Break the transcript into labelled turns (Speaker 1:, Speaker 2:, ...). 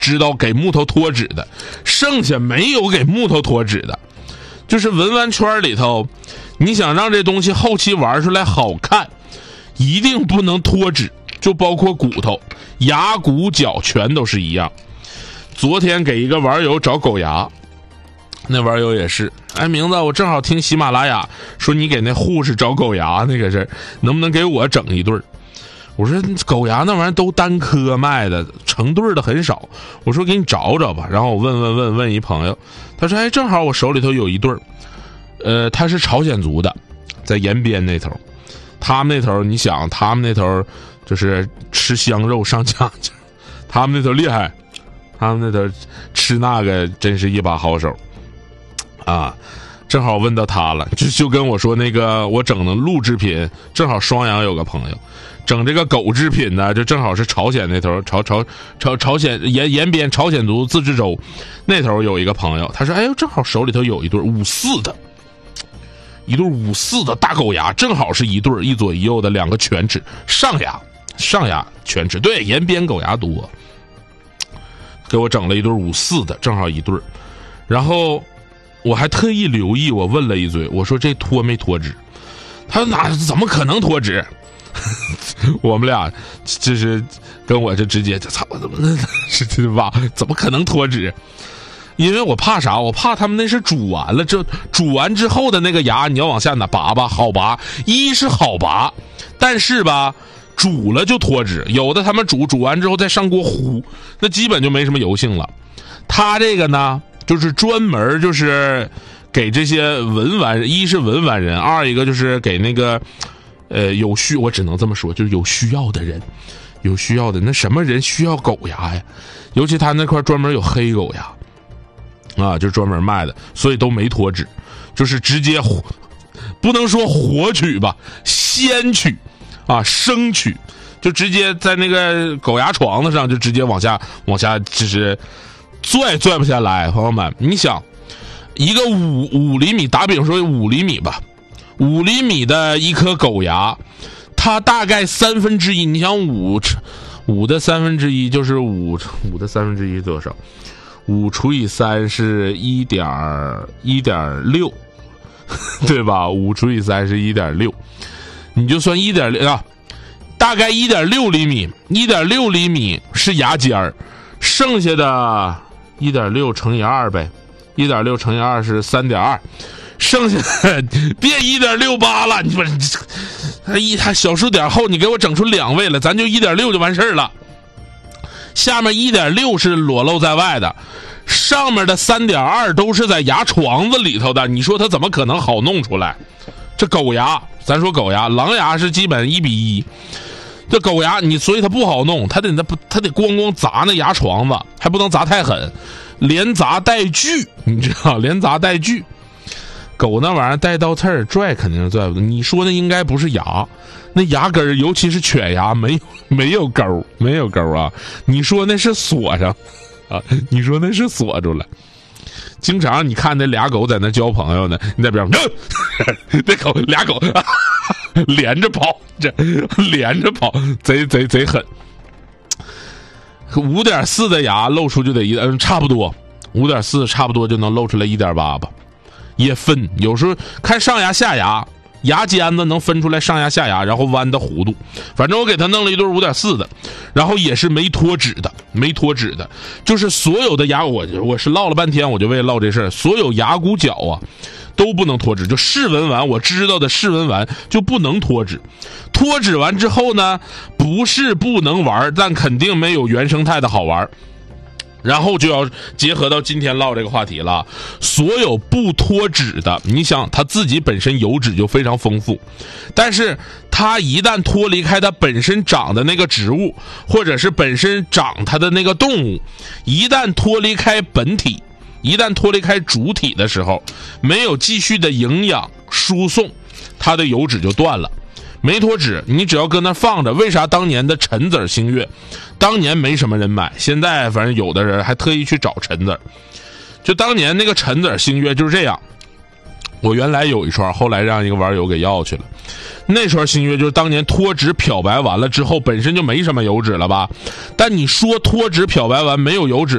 Speaker 1: 知道给木头脱脂的，剩下没有给木头脱脂的。就是文玩圈里头，你想让这东西后期玩出来好看，一定不能脱脂，就包括骨头、牙骨角全都是一样。昨天给一个网友找狗牙，那网友也是，哎，名字我正好听喜马拉雅说你给那护士找狗牙那个事儿，能不能给我整一对儿？我说狗牙那玩意儿都单颗卖的，成对的很少。我说给你找找吧，然后我问一朋友，他说哎，正好我手里头有一对儿，他是朝鲜族的，在延边那头。他们那头你想，他们那头就是吃香肉上将去，他们那头厉害，他们那头吃那个真是一把好手啊。正好问到他了，就跟我说那个我整的鹿制品，正好双阳有个朋友整这个狗制品呢，就正好是朝鲜那头，朝鲜延边朝鲜族自治州那头有一个朋友，他说哎呦，正好手里头有一对54的，一对54的大狗牙，正好是一对一左一右的两个犬齿，上牙犬齿，对，延边狗牙多，给我整了一对54的，正好一对。然后我还特意留意，我问了一嘴，我说这脱没脱脂？他说怎么可能脱脂？我们俩就是跟我这直接操，怎么可能脱脂？因为我怕啥？我怕他们那是煮完了，这煮完之后的那个牙，你要往下拔好拔，一是好拔，但是吧，煮了就脱脂。有的他们煮完之后再上锅烀，那基本就没什么油性了。他这个呢，就是专门就是给这些文玩，一是文玩人，二一个就是给那个我只能这么说，就是有需要的人，有需要的那什么人需要狗牙呀？尤其他那块专门有黑狗牙。啊，就专门卖的，所以都没脱脂，就是直接不能说活取吧，鲜取啊，生取，就直接在那个狗牙床子上就直接往下，就是拽不下来。朋友们，你想一个5厘米，打比方说5厘米吧，5厘米的一颗狗牙，它大概1/3，你想5的1/3就是5的1/3多少？5除以3是1.6，对吧？5除以3是1.6，你就算1.6啊，大概1.6厘米，1.6厘米是牙尖儿，剩下的1.6乘以2呗，1.6乘以2是3.2，剩下的别1.68了，你不是它小数点后你给我整出2位了，咱就1.6就完事儿了。下面1.6是裸露在外的，上面的3.2都是在牙床子里头的，你说它怎么可能好弄出来？这狗牙，咱说狗牙，狼牙是基本1:1，这狗牙所以它不好弄，它得咣砸那牙床子，还不能砸太狠，连砸带锯，你知道，连砸带锯。狗那玩意儿带刀刺儿拽肯定是拽不动，你说那应该不是牙，那牙根儿尤其是犬牙没有钩，没有钩啊，你说那是锁上啊，你说那是锁住了。经常你看那俩狗在那交朋友呢，你在边上那狗俩狗连着跑，贼狠。5.4的牙露出就得差不多，5.4差不多就能露出来1.8吧。也分，有时候看上牙下牙，牙尖子能分出来上牙下牙，然后弯的弧度。反正我给他弄了一对5.4的，然后也是没脱脂的，就是所有的牙，我是唠了半天，我就为了唠这事儿，所有牙骨角啊都不能脱脂，就试文玩，我知道的试文玩就不能脱脂。脱脂完之后呢，不是不能玩，但肯定没有原生态的好玩。然后就要结合到今天唠这个话题了，所有不脱脂的，你想它自己本身油脂就非常丰富，但是它一旦脱离开它本身长的那个植物，或者是本身长它的那个动物，一旦脱离开本体，一旦脱离开主体的时候，没有继续的营养输送，它的油脂就断了。没脱脂，你只要搁那放着，为啥当年的陈子星月当年没什么人买，现在反正有的人还特意去找陈子。就当年那个陈子星月就是这样，我原来有一串，后来让一个网友给要去了。那串星月就是当年脱脂漂白完了之后本身就没什么油脂了吧，但你说脱脂漂白完没有油脂，